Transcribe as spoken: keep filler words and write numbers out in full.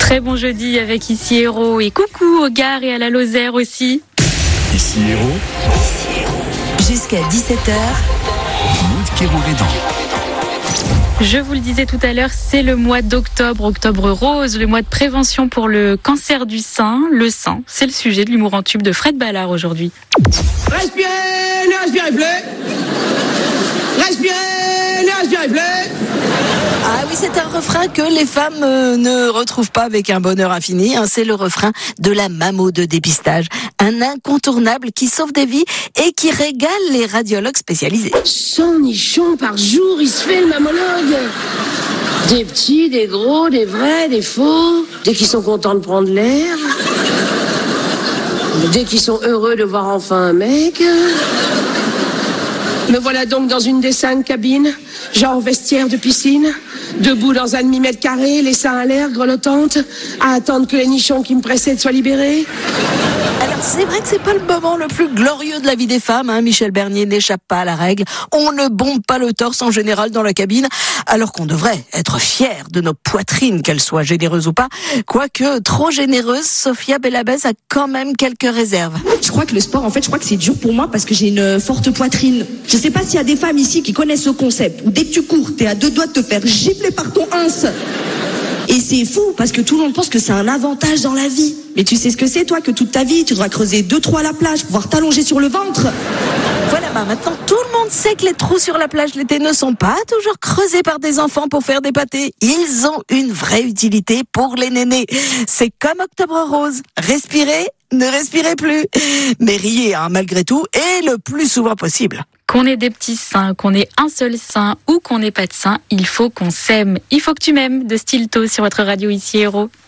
Très bon jeudi avec Ici Héros et coucou aux Gard et à la Lozère aussi. Ici Héros. Jusqu'à dix-sept heures. Maud Kérourédan. Je vous le disais tout à l'heure, c'est le mois d'octobre, octobre rose, le mois de prévention pour le cancer du sein. Le sein, c'est le sujet de l'humour en tube de Fred Ballard aujourd'hui. Respirez, ne respirez plus. Respirez, ne respirez plus. Ah oui, c'est un refrain que les femmes euh, ne retrouvent pas avec un bonheur infini. Hein. C'est le refrain de la mammo de dépistage. Un incontournable qui sauve des vies et qui régale les radiologues spécialisés. cent nichons par jour, il se fait le mammologue. Des petits, des gros, des vrais, des faux. Dès qu'ils sont contents de prendre l'air. Dès qu'ils sont heureux de voir enfin un mec. Me voilà donc dans une des cinq cabines, genre vestiaire de piscine, debout dans un demi-mètre carré, les seins à l'air, grelottante, à attendre que les nichons qui me précèdent soient libérés. Alors c'est vrai que c'est pas le moment le plus glorieux de la vie des femmes, hein. Michel Bernier n'échappe pas à la règle. On ne bombe pas le torse en général dans la cabine, alors qu'on devrait être fiers de nos poitrines, qu'elles soient généreuses ou pas. Quoique trop généreuse, Sophia Bellabès a quand même quelques réserves. Je crois que le sport, en fait, je crois que c'est dur pour moi parce que j'ai une forte poitrine. Je sais pas s'il y a des femmes ici qui connaissent ce concept, où dès que tu cours, t'es à deux doigts de te faire gifler par ton ins. Et c'est fou, parce que tout le monde pense que c'est un avantage dans la vie. Mais tu sais ce que c'est, toi, que toute ta vie, tu devras creuser deux trous à la plage, pouvoir t'allonger sur le ventre. Voilà, bah maintenant tout le monde sait que les trous sur la plage l'été ne sont pas toujours creusés par des enfants pour faire des pâtés. Ils ont une vraie utilité pour les nénés. C'est comme Octobre Rose. Respirez, ne respirez plus. Mais riez, hein, malgré tout, et le plus souvent possible. Qu'on ait des petits seins, qu'on ait un seul sein ou qu'on n'ait pas de sein, il faut qu'on s'aime. Il faut que tu m'aimes de Stilto sur votre radio Ici Héros.